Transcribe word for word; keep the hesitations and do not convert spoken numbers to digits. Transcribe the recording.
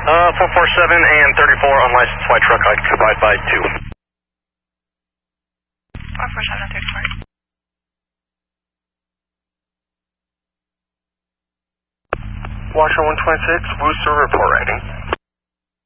Uh, four four seven and thirty-four unlicensed white truck, I'd divide by two. four four seven and thirty-four. Washer one twenty-six, Wooster report rating.